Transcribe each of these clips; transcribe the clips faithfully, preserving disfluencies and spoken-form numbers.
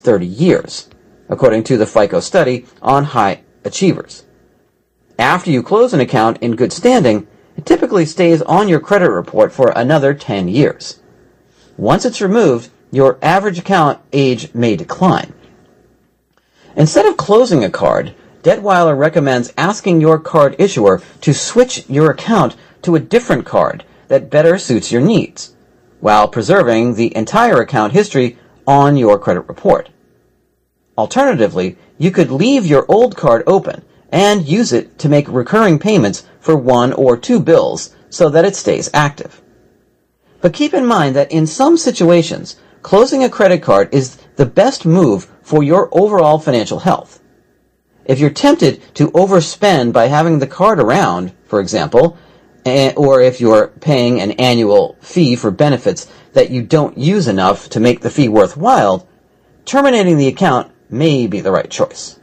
thirty years, according to the FICO study on high achievers. After you close an account in good standing, it typically stays on your credit report for another ten years. Once it's removed, your average account age may decline. Instead of closing a card, Detweiler recommends asking your card issuer to switch your account to a different card that better suits your needs, while preserving the entire account history on your credit report. Alternatively, you could leave your old card open and use it to make recurring payments for one or two bills so that it stays active. But keep in mind that in some situations, closing a credit card is the best move for your overall financial health. If you're tempted to overspend by having the card around, for example, or if you're paying an annual fee for benefits that you don't use enough to make the fee worthwhile, terminating the account may be the right choice.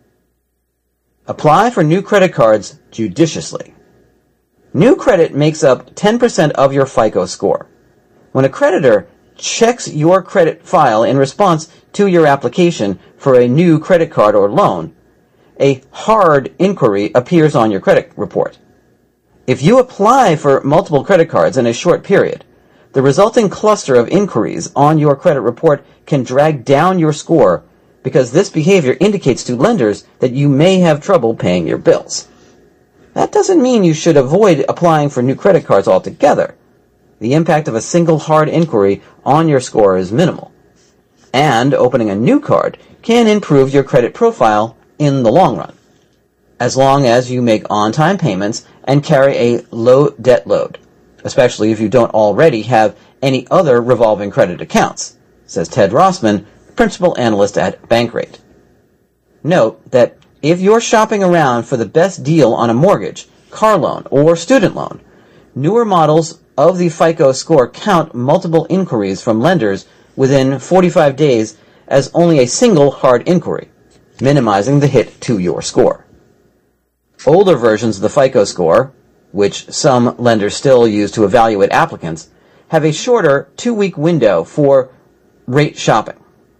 Apply for new credit cards judiciously. New credit makes up ten percent of your FICO score. When a creditor checks your credit file in response to your application for a new credit card or loan, a hard inquiry appears on your credit report. If you apply for multiple credit cards in a short period, the resulting cluster of inquiries on your credit report can drag down your score because this behavior indicates to lenders that you may have trouble paying your bills. That doesn't mean you should avoid applying for new credit cards altogether. The impact of a single hard inquiry on your score is minimal. And opening a new card can improve your credit profile in the long run, as long as you make on-time payments and carry a low debt load, especially if you don't already have any other revolving credit accounts, says Ted Rossman, principal analyst at Bankrate. Note that if you're shopping around for the best deal on a mortgage, car loan, or student loan, newer models of the FICO score count multiple inquiries from lenders within forty-five days as only a single hard inquiry, minimizing the hit to your score. Older versions of the FICO score, which some lenders still use to evaluate applicants, have a shorter two-week window for rate shopping.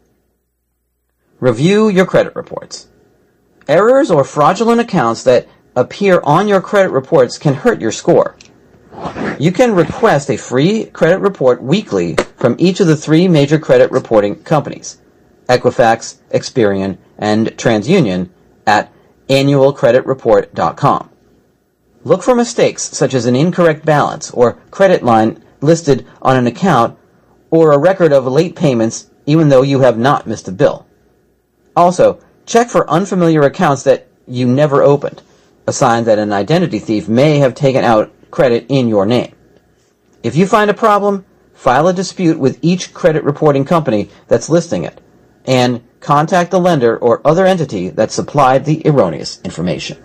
Review your credit reports. Errors or fraudulent accounts that appear on your credit reports can hurt your score. You can request a free credit report weekly from each of the three major credit reporting companies, Equifax, Experian, and TransUnion, at annual credit report dot com. Look for mistakes such as an incorrect balance or credit line listed on an account or a record of late payments even though you have not missed a bill. Also, check for unfamiliar accounts that you never opened, a sign that an identity thief may have taken out credit in your name. If you find a problem, file a dispute with each credit reporting company that's listing it, and contact the lender or other entity that supplied the erroneous information.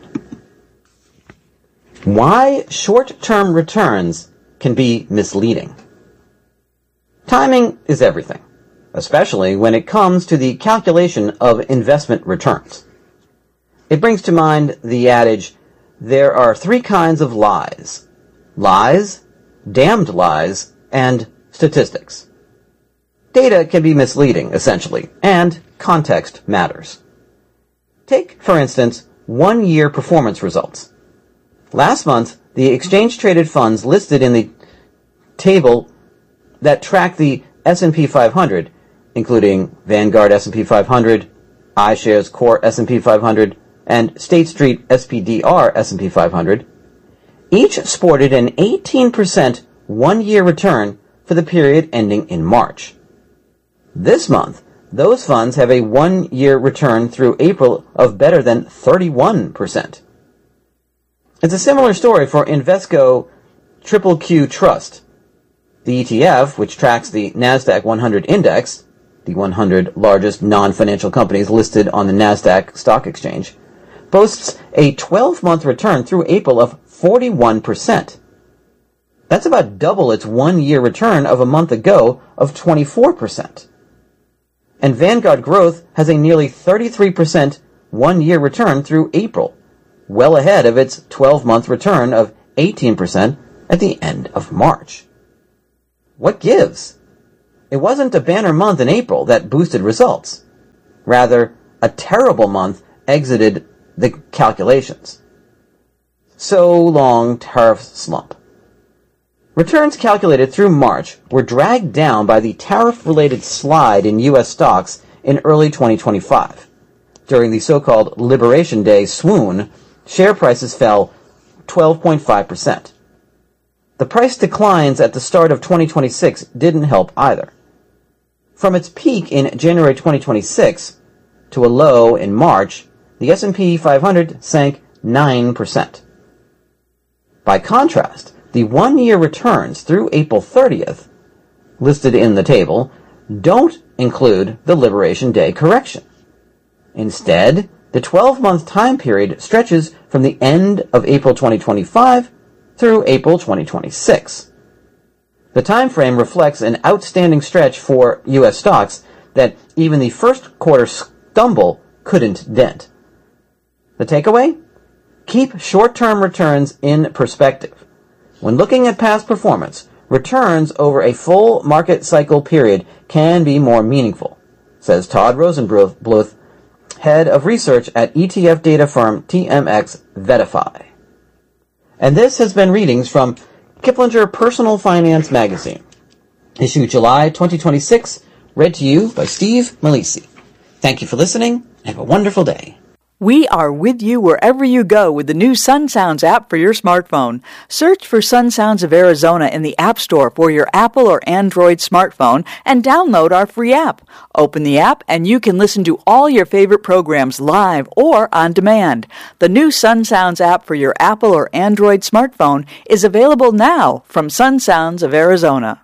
Why short-term returns can be misleading. Timing is everything, especially when it comes to the calculation of investment returns. It brings to mind the adage, there are three kinds of lies: lies, damned lies, and statistics. Data can be misleading, essentially, and context matters. Take, for instance, one-year performance results. Last month, the exchange-traded funds listed in the table that track the S and P five hundred, including Vanguard S and P five hundred, iShares Core S and P five hundred, and State Street S P D R S and P five hundred, each sported an eighteen percent one-year return for the period ending in March. This month, those funds have a one-year return through April of better than thirty-one percent. It's a similar story for Invesco Triple Q Trust. The E T F, which tracks the NASDAQ one hundred index, the one hundred largest non-financial companies listed on the NASDAQ stock exchange, boasts a twelve-month return through April of forty-one percent. That's about double its one-year return of a month ago of twenty-four percent. And Vanguard Growth has a nearly thirty-three percent one-year return through April, well ahead of its twelve-month return of eighteen percent at the end of March. What gives? It wasn't a banner month in April that boosted results. Rather, a terrible month exited the calculations. So long tariff slump. Returns calculated through March were dragged down by the tariff-related slide in U S stocks in early twenty twenty-five. During the so-called Liberation Day swoon, share prices fell twelve point five percent. The price declines at the start of twenty twenty-six didn't help either. From its peak in January twenty twenty-six to a low in March, the S and P five hundred sank nine percent. By contrast, the one-year returns through April thirtieth, listed in the table, don't include the Liberation Day correction. Instead, the twelve-month time period stretches from the end of April twenty twenty-five through April twenty twenty-six. The time frame reflects an outstanding stretch for U S stocks that even the first quarter stumble couldn't dent. The takeaway? Keep short-term returns in perspective. When looking at past performance, returns over a full market cycle period can be more meaningful, says Todd Rosenbluth, head of research at E T F data firm T M X Verify. And this has been readings from Kiplinger Personal Finance Magazine, issue July twenty twenty-six, read to you by Steve Malisi. Thank you for listening, and have a wonderful day. We are with you wherever you go with the new Sun Sounds app for your smartphone. Search for Sun Sounds of Arizona in the App Store for your Apple or Android smartphone and download our free app. Open the app and you can listen to all your favorite programs live or on demand. The new Sun Sounds app for your Apple or Android smartphone is available now from Sun Sounds of Arizona.